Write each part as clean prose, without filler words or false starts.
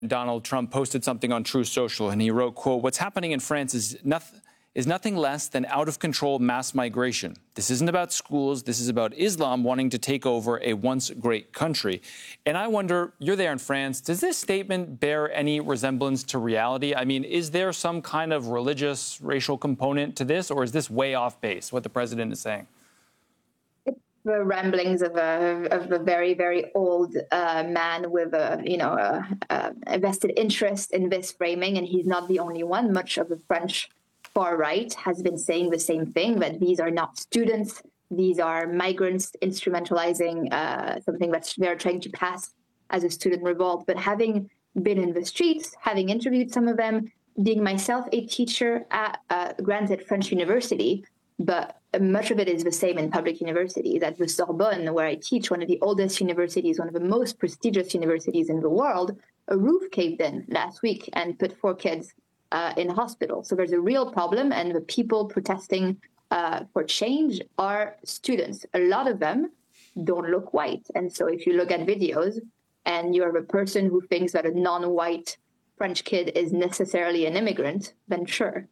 Donald Trump posted something on Truth Social, and he wrote, quote, "What's happening in France is nothing less than out-of-control mass migration. This isn't about schools. This is about Islam wanting to take over a once great country." And I wonder, you're there in France, does this statement bear any resemblance to reality? I mean, is there some kind of religious, racial component to this, or is this way off base, what the president is saying? The ramblings of a very, very old man with a vested interest in this framing, and he's not the only one. Much of the French far right has been saying the same thing, that these are not students, these are migrants instrumentalizing something that they're trying to pass as a student revolt. But having been in the streets, having interviewed some of them, being myself a teacher at granted French university, but much of it is the same in public universities. At the Sorbonne, where I teach, one of the oldest universities, one of the most prestigious universities in the world, a roof caved in last week and put 4 kids in hospital. So there's a real problem, and the people protesting for change are students. A lot of them don't look white. And so if you look at videos and you're a person who thinks that a non-white French kid is necessarily an immigrant, then sure.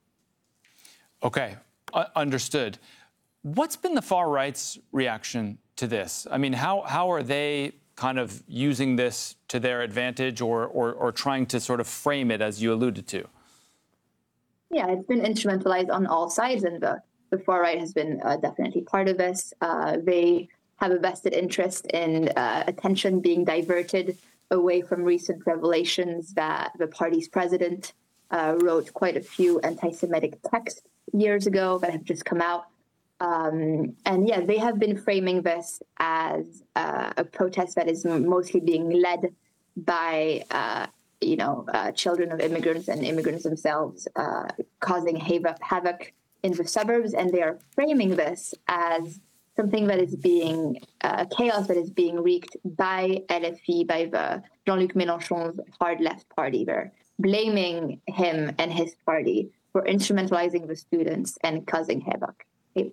Okay. Understood. What's been the far right's reaction to this? I mean, how are they kind of using this to their advantage or trying to sort of frame it as you alluded to? Yeah, it's been instrumentalized on all sides, and the far right has been definitely part of this. They have a vested interest in attention being diverted away from recent revelations that the party's president wrote quite a few anti-Semitic texts years ago that have just come out. And yeah, they have been framing this as a protest that is mostly being led by, children of immigrants and immigrants themselves, causing havoc in the suburbs. And they are framing this as something that is being chaos that is being wreaked by LFI, by the Jean-Luc Mélenchon's hard left party. They're blaming him and his party for instrumentalizing the students and causing havoc.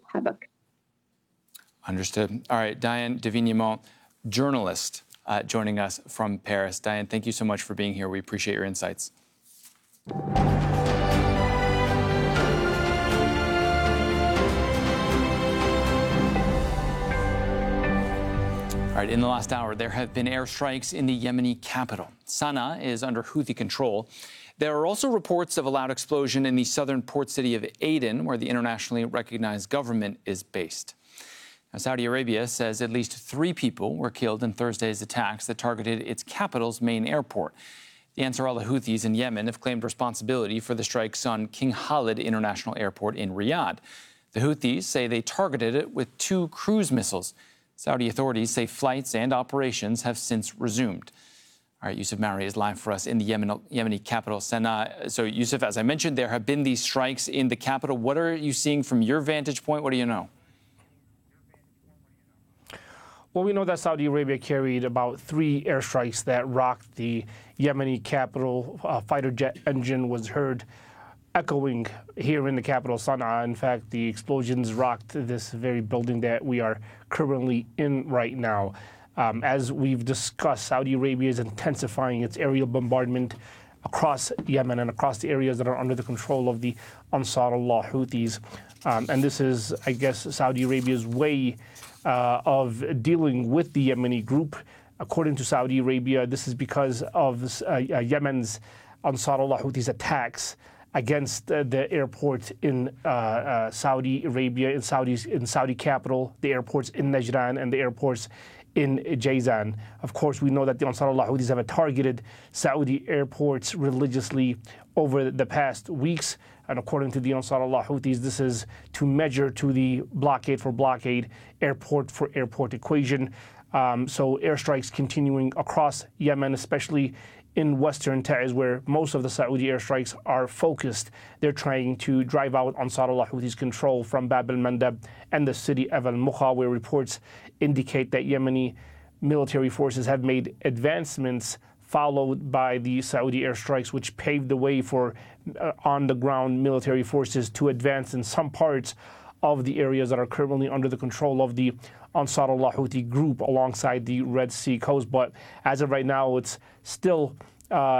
Understood. All right, Diane de Vignemont, journalist, joining us from Paris. Diane, thank you so much for being here. We appreciate your insights. All right, in the last hour, there have been airstrikes in the Yemeni capital. Sana'a is under Houthi control. There are also reports of a loud explosion in the southern port city of Aden, where the internationally recognized government is based. Now, Saudi Arabia says at least 3 people were killed in Thursday's attacks that targeted its capital's main airport. The Ansar Allah Houthis in Yemen have claimed responsibility for the strikes on King Khalid International Airport in Riyadh. The Houthis say they targeted it with 2 cruise missiles. Saudi authorities say flights and operations have since resumed. All right, Yousef Mari is live for us in the Yemeni capital, Sana'a. So, Yousef, as I mentioned, there have been these strikes in the capital. What are you seeing from your vantage point? What do you know? Well, we know that Saudi Arabia carried about 3 airstrikes that rocked the Yemeni capital. A fighter jet engine was heard echoing here in the capital, Sana'a. In fact, the explosions rocked this very building that we are currently in right now. As we've discussed, Saudi Arabia is intensifying its aerial bombardment across Yemen and across the areas that are under the control of the Ansar Allah Houthis. And this is, I guess, Saudi Arabia's way of dealing with the Yemeni group. According to Saudi Arabia, this is because of Yemen's Ansar Allah Houthis attacks against the airport in Saudi Arabia, in Saudi capital, the airports in Najran and the airports in Jazan. Of course, we know that the Ansar Allah Houthis have targeted Saudi airports religiously over the past weeks. And according to the Ansar Allah Houthis, this is to measure to the blockade for blockade, airport for airport equation. So airstrikes continuing across Yemen, especially in western Taiz, where most of the Saudi airstrikes are focused. They're trying to drive out Ansar Allah Houthis' control from Bab al-Mandab and the city of al-Mukha, where reports indicate that Yemeni military forces have made advancements followed by the Saudi airstrikes, which paved the way for on-the-ground military forces to advance in some parts of the areas that are currently under the control of the Ansar Allah Houthi group alongside the Red Sea coast. But as of right now, it's still